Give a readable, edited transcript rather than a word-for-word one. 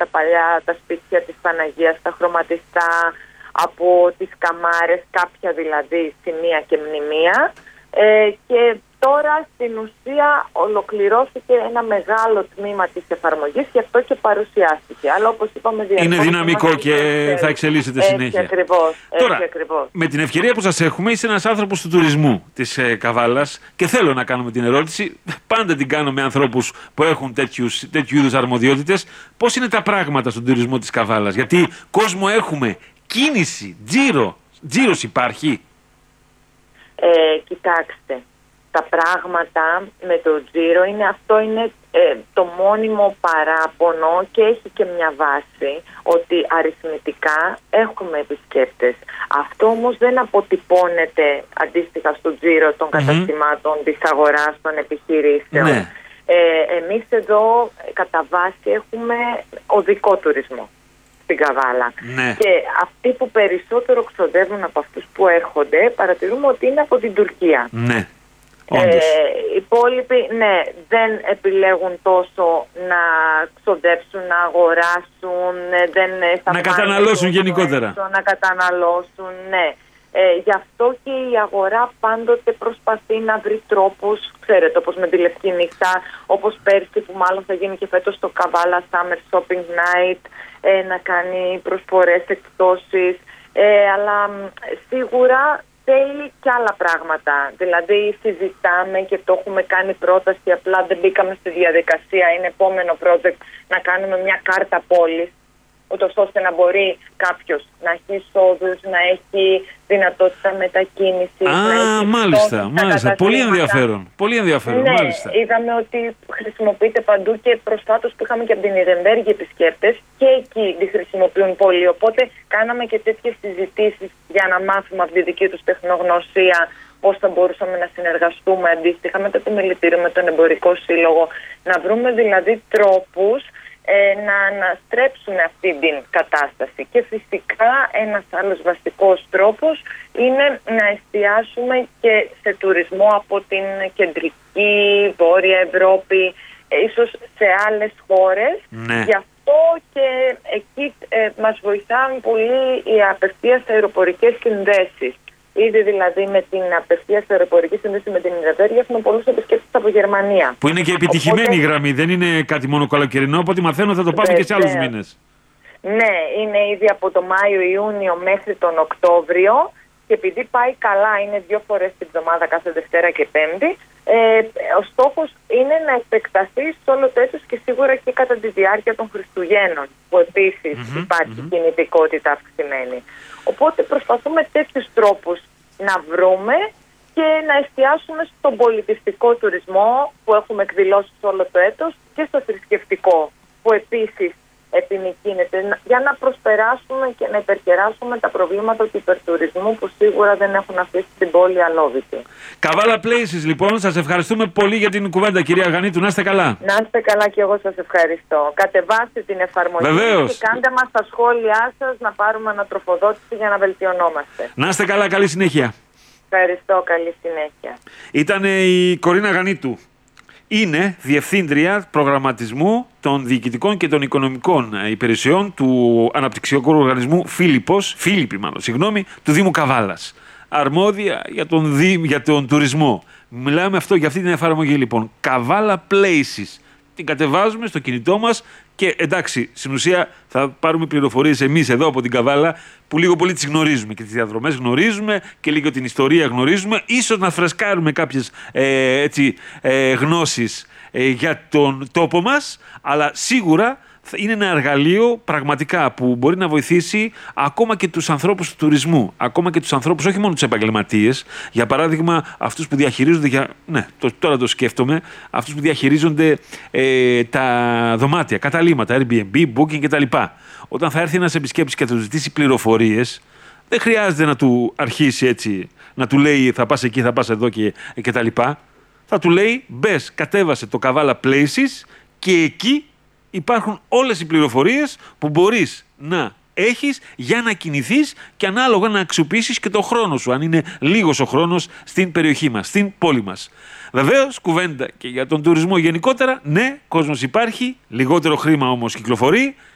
τα παλιά, τα σπίτια της Παναγίας, τα χρωματιστά, από τις καμάρες, κάποια δηλαδή σημεία και μνημεία. Και τώρα στην ουσία ολοκληρώθηκε ένα μεγάλο τμήμα της εφαρμογής, γι' αυτό και παρουσιάστηκε. Αλλά όπως είπαμε, είναι δυναμικό και θα εξελίσσεται συνέχεια. Ακριβώς, τώρα, με την ευκαιρία που σας έχουμε, είστε ένας άνθρωπος του τουρισμού της Καβάλας και θέλω να κάνουμε την ερώτηση, πάντα την κάνω με ανθρώπους που έχουν τέτοιου είδους αρμοδιότητες. Πώς είναι τα πράγματα στον τουρισμό της Καβάλας? Γιατί κόσμο έχουμε, κίνηση, τζίρος υπάρχει? Κοιτάξτε, τα πράγματα με το τζίρο είναι το μόνιμο παράπονο και έχει και μια βάση ότι αριθμητικά έχουμε επισκέπτες. Αυτό όμως δεν αποτυπώνεται αντίστοιχα στο τζίρο των καταστημάτων, της αγοράς, των επιχειρήσεων. Ναι. Εμείς εδώ κατά βάση έχουμε οδικό τουρισμό στην Καβάλα. Ναι. Και αυτοί που περισσότερο ξοδεύουν από αυτούς που έρχονται, παρατηρούμε ότι είναι από την Τουρκία. Ναι. Οι υπόλοιποι, ναι, δεν επιλέγουν τόσο να ξοδέψουν, να αγοράσουν, να καταναλώσουν γενικότερα. Να καταναλώσουν, ναι. Γι' αυτό και η αγορά πάντοτε προσπαθεί να βρει τρόπους, ξέρετε, όπως με τη Λευκή Νύχτα, όπως πέρσι που μάλλον θα γίνει και φέτος το Καβάλα Summer Shopping Night, να κάνει προσφορές, εκπτώσεις, αλλά σίγουρα θέλει και άλλα πράγματα. Δηλαδή συζητάμε και το έχουμε κάνει πρόταση, απλά δεν μπήκαμε στη διαδικασία. Είναι επόμενο project να κάνουμε μια κάρτα πόλης, ούτως ώστε να μπορεί κάποιος να έχει εισόδους, να έχει δυνατότητα μετακίνησης. Μάλιστα. Πολύ ενδιαφέρον. Ναι, μάλιστα. Είδαμε ότι χρησιμοποιείται παντού και προσφάτως που είχαμε και από την Ιρεμβέργη επισκέπτες και εκεί τη χρησιμοποιούν πολύ. Οπότε κάναμε και τέτοιες συζητήσεις για να μάθουμε από τη δική τους τεχνογνωσία πώς θα μπορούσαμε να συνεργαστούμε αντίστοιχα με το Επιμελητήριο, με τον Εμπορικό Σύλλογο, να βρούμε δηλαδή τρόπους να αναστρέψουν αυτή την κατάσταση. Και φυσικά ένας άλλος βασικός τρόπος είναι να εστιάσουμε και σε τουρισμό από την κεντρική, βόρεια Ευρώπη, ίσως σε άλλες χώρες. Ναι. Γι' αυτό και εκεί μας βοηθάνε πολύ οι απευθείας αεροπορικές συνδέσεις. Ήδη δηλαδή με την απευθείας αεροπορική σύνδεση με την Ιρεβέργη έχουμε πολλούς επισκέπτες από Γερμανία. Που είναι και επιτυχημένη η γραμμή, δεν είναι κάτι μόνο καλοκαιρινό, από ό,τι μαθαίνω θα το πάμε και σε άλλους μήνες. Ναι, είναι ήδη από το Μάιο-Ιούνιο μέχρι τον Οκτώβριο και επειδή πάει καλά, είναι 2 φορές την εβδομάδα, κάθε Δευτέρα και Πέμπτη, ο στόχος είναι να επεκταθεί σε όλο το έτος και σίγουρα και κατά τη διάρκεια των Χριστουγέννων, που επίσης υπάρχει κινητικότητα αυξημένη. Οπότε προσπαθούμε τέτοιους τρόπους να βρούμε και να εστιάσουμε στον πολιτιστικό τουρισμό που έχουμε εκδηλώσει όλο το έτος και στο θρησκευτικό που επίσης επιμηκύνεται, για να προσπεράσουμε και να υπερκεράσουμε τα προβλήματα του υπερτουρισμού που σίγουρα δεν έχουν αφήσει την πόλη αλόβητη. Καβάλα Places, λοιπόν, σας ευχαριστούμε πολύ για την κουβέντα, κυρία Γανίτου. Να είστε καλά. Να είστε καλά και εγώ σας ευχαριστώ. Κατεβάστε την εφαρμογή. Βεβαίως. Και κάντε μας τα σχόλιά σας να πάρουμε ανατροφοδότηση για να βελτιωνόμαστε. Να είστε καλά, καλή συνέχεια. Ευχαριστώ, καλή συνέχεια. Ήταν η Κορίνα Γανίτου. Είναι Διευθύντρια Προγραμματισμού των Διοικητικών και των Οικονομικών Υπηρεσιών του Αναπτυξιακού Οργανισμού του Δήμου Καβάλας. Αρμόδια για τον τουρισμό. Μιλάμε για αυτή την εφαρμογή, λοιπόν. Καβάλα Places. Την κατεβάζουμε στο κινητό μας και εντάξει, στην ουσία θα πάρουμε πληροφορίες εμείς εδώ από την Καβάλα που λίγο πολύ τις γνωρίζουμε και τις διαδρομές γνωρίζουμε και λίγο την ιστορία γνωρίζουμε. Ίσως να φρεσκάρουμε κάποιες γνώσεις για τον τόπο μας, αλλά σίγουρα είναι ένα εργαλείο πραγματικά που μπορεί να βοηθήσει ακόμα και τους ανθρώπους του τουρισμού, ακόμα και τους ανθρώπους, όχι μόνο τους επαγγελματίες, για παράδειγμα αυτούς που διαχειρίζονται, τώρα το σκέφτομαι, αυτούς που διαχειρίζονται τα δωμάτια, καταλύματα, Airbnb, Booking κτλ. Όταν θα έρθει ένας επισκέπτης και θα του ζητήσει πληροφορίες, δεν χρειάζεται να του αρχίσει έτσι, να του λέει θα πας εκεί, θα πας εδώ κτλ. Θα του λέει μπες, κατέβασε το Καβάλα Places και εκεί υπάρχουν όλες οι πληροφορίες που μπορείς να έχεις για να κινηθείς και ανάλογα να αξιοποιήσεις και το χρόνο σου, αν είναι λίγος ο χρόνος στην περιοχή μας, στην πόλη μας. Βεβαίως, κουβέντα και για τον τουρισμό γενικότερα, ναι, κόσμος υπάρχει, λιγότερο χρήμα όμως κυκλοφορεί